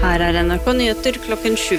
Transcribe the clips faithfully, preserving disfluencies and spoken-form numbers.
Her er N R K Nyheter klokken sju.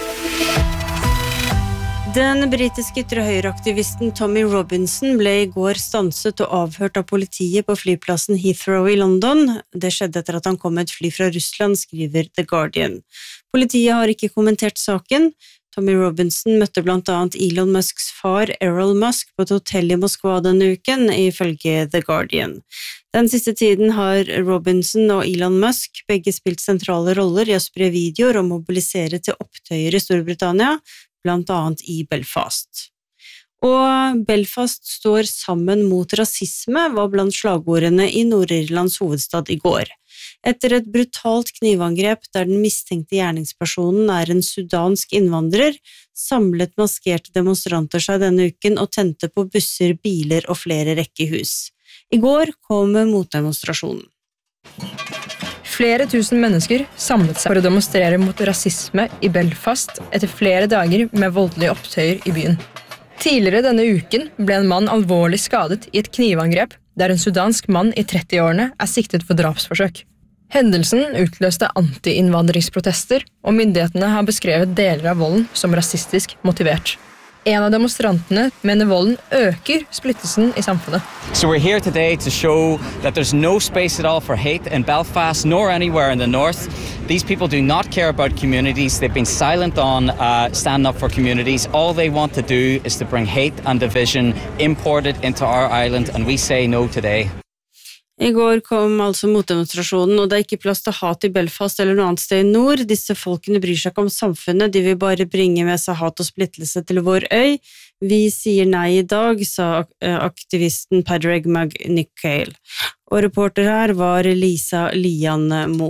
Den britiske ytre-høyre-aktivisten Tommy Robinson ble i går stanset og avhørt av politiet på flyplassen Heathrow i London. Det skjedde etter at han kom med et fly fra Russland, skriver The Guardian. Politiet har ikke kommentert saken. Tommy Robinson møtte blant annet Elon Musks far Errol Musk på et hotell i Moskva denne uken, ifølge The Guardian. Den siste tiden har Robinson og Elon Musk begge spilt sentrale roller i å spre videoer og mobilisere til opptøyer i Storbritannia, blant annet i Belfast. Og Belfast står sammen mot rasisme, var blant slagordene i Nord-Irlands hovedstad i går. Etter et brutalt knivangrep der den mistenkte gjerningspersonen er en sudansk innvandrer, samlet maskerte demonstranter seg denne uken og tente på busser, biler og flere rekkehus. I går kom motdemonstrasjonen. Flere tusen mennesker samlet seg for å demonstrere mot rasisme i Belfast etter flere dager med voldelige opptøyer i byen. Tidligere denne uken ble en mann alvorlig skadet i et knivangrep der en sudansk mann i trettiårene er siktet for drapsforsøk. Hendelsen utløste anti-innvandringsprotester, og myndighetene har beskrevet deler av volden som rasistisk motivert. En av demonstrantene mener volden øker splittelsen i samfunnet. So we're here today to show that there's no space at all for hate in Belfast nor anywhere in the north. These people do not care about communities. They've been silent on uh, standing up for communities. All they want to do is to bring hate and division imported into our island, and we say no today. I går kom altså motdemonstrasjonen, og det er ikke plass til hat i Belfast eller noe annet sted i nord. Disse folkene bryr seg ikke om samfunnet, de vil bare bringe med seg hat og splittelse til vår øy. Vi sier nei i dag, sa aktivisten Padraig McNicol. Og reporter her var Lisa Lian Mo.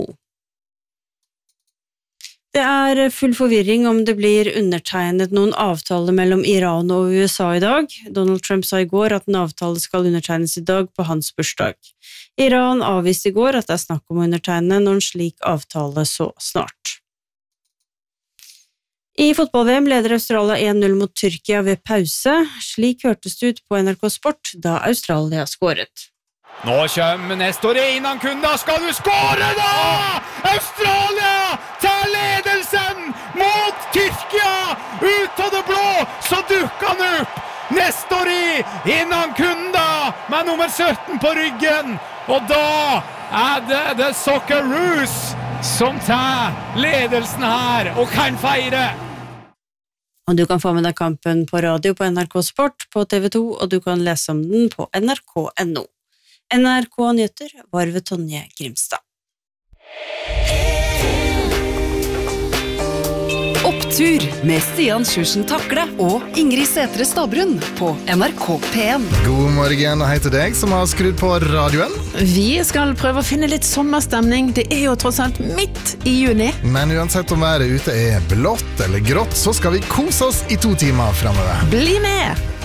Det er full forvirring om det blir undertegnet noen avtale mellom Iran og U S A i dag. Donald Trump sa i går at en avtale skal undertegnes i dag på hans bursdag. Iran avviste i går at det er snakk om å undertegne noen slik avtale så snart. I fotball-V M leder Australia en null mot Tyrkia ved pause. Slik hørtes det ut på N R K Sport da Australia skåret. Nå kommer Nestor innan kunda, skal du skåre da! Australia tar ledelsen mot Tyrkia! Ut av det blå, så dukker han opp! Nestor innan kunda med nummer sytten på ryggen. Og da er det The Socceroos som tar ledelsen her og kan feire. Og du kan få med deg kampen på radio på N R K Sport på T V to, og du kan lese om den på N R K punktum N O. N R K Nyheter var ved Tonje Grimstad. Opptur med Stian Sjursen Takle og Ingrid Sætre Stabrun på N R K P en. God morgen, og hei til deg som har skrudd på radioen. Vi skal prøve å finne litt sommerstemning. Det er jo tross alt midt i juni. Men uansett om været ute er blått eller grått, så skal vi kose oss i to timer fremover. Bli med!